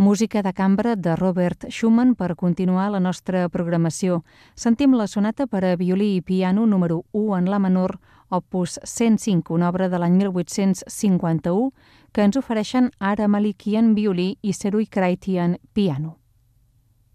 Música de cambra de Robert Schumann per continuar la nostra programació. Sentim la sonata per a violí i piano número 1 en la menor, opus 105, una obra de l'any 1851, que ens ofereixen Ara Malikian violí i Serui Karaitian piano.